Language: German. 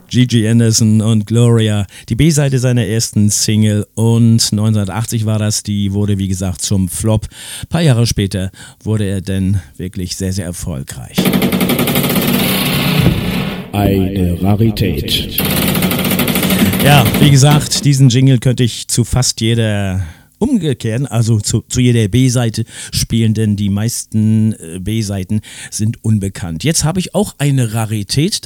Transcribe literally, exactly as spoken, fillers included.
Gigi Anderson und Gloria, die B-Seite seiner ersten Single, und neunzehnhundertachtzig war das, die wurde wie gesagt zum Flop. Ein paar Jahre später wurde er dann wirklich sehr, sehr erfolgreich. Eine Rarität. Ja, wie gesagt, diesen Jingle könnte ich zu fast jeder umgekehren, also zu, zu jeder B-Seite spielen, denn die meisten äh, B-Seiten sind unbekannt. Jetzt habe ich auch eine Rarität.